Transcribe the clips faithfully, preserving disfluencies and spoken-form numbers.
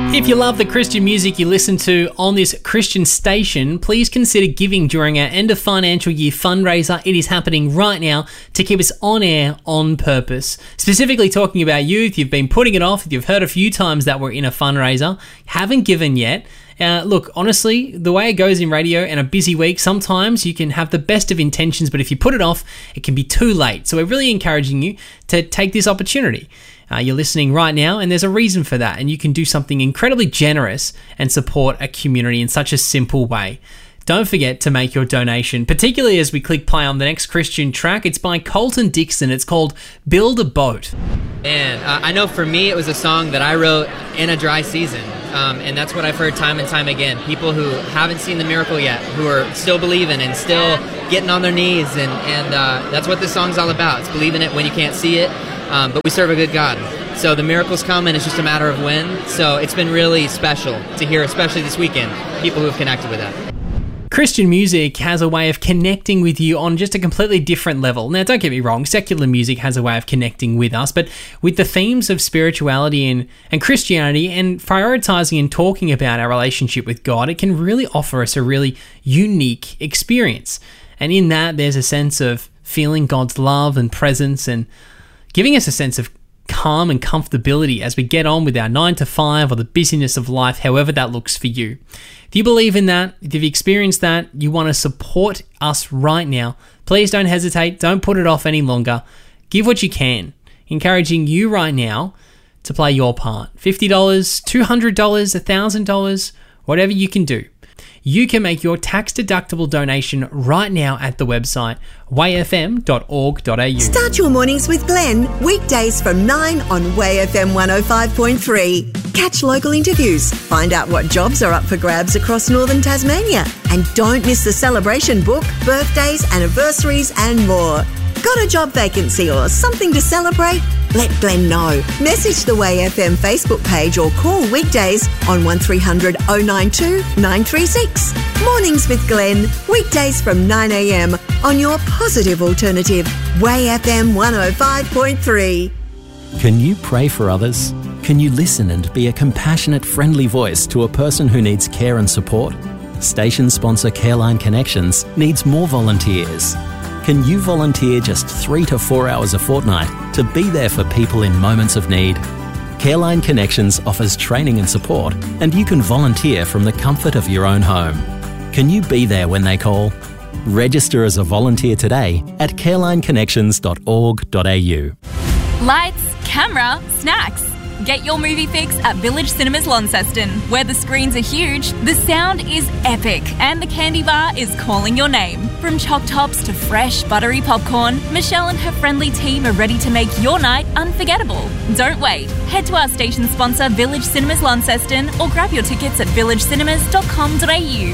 If you love the Christian music you listen to on this Christian station, please consider giving during our end of financial year fundraiser. It is happening right now to keep us on air on purpose. Specifically talking about youth, you've been putting it off, you've heard a few times that we're in a fundraiser, haven't given yet. Uh, look, honestly, the way it goes in radio and a busy week, sometimes you can have the best of intentions, but if you put it off, it can be too late. So we're really encouraging you to take this opportunity. Uh, you're listening right now, and there's a reason for that, and you can do something incredibly generous and support a community in such a simple way. Don't forget to make your donation, particularly as we click play on the next Christian track. It's by Colton Dixon. It's called Build a Boat. And uh, I know for me, it was a song that I wrote in a dry season. Um, and that's what I've heard time and time again. People who haven't seen the miracle yet, who are still believing and still getting on their knees. And, and uh, that's what this song's all about. It's believing it when you can't see it. Um, but we serve a good God. So the miracles come, and it's just a matter of when. So it's been really special to hear, especially this weekend, people who have connected with that. Christian music has a way of connecting with you on just a completely different level. Now, don't get me wrong, secular music has a way of connecting with us, but with the themes of spirituality and, and Christianity and prioritizing and talking about our relationship with God, it can really offer us a really unique experience. And in that, there's a sense of feeling God's love and presence and giving us a sense of calm and comfortability as we get on with our nine to five or the busyness of life, however that looks for you. If you believe in that, if you've experienced that, you want to support us right now, please don't hesitate. Don't put it off any longer. Give what you can. Encouraging you right now to play your part. fifty dollars, two hundred dollars, one thousand dollars, whatever you can do. You can make your tax-deductible donation right now at the website way f m dot org dot a u. Start your mornings with Glenn, weekdays from nine on Way F M one oh five point three. Catch local interviews, find out what jobs are up for grabs across northern Tasmania, and don't miss the celebration book, birthdays, anniversaries and more. Got a job vacancy or something to celebrate? Let Glenn know. Message the Way F M Facebook page or call weekdays on one three hundred oh nine two nine three six. Mornings with Glenn, weekdays from nine a m on your positive alternative, Way F M one oh five point three. Can you pray for others? Can you listen and be a compassionate, friendly voice to a person who needs care and support? Station sponsor Careline Connections needs more volunteers. Can you volunteer just three to four hours a fortnight to be there for people in moments of need? Careline Connections offers training and support, and you can volunteer from the comfort of your own home. Can you be there when they call? Register as a volunteer today at careline connections dot org dot a u. Lights, camera, snacks. Get your movie fix at Village Cinemas Launceston, where the screens are huge, the sound is epic, and the candy bar is calling your name. From choc tops to fresh, buttery popcorn, Michelle and her friendly team are ready to make your night unforgettable. Don't wait. Head to our station sponsor, Village Cinemas Launceston, or grab your tickets at village cinemas dot com dot a u.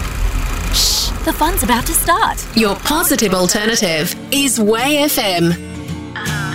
Shh, the fun's about to start. Your positive alternative is Way F M.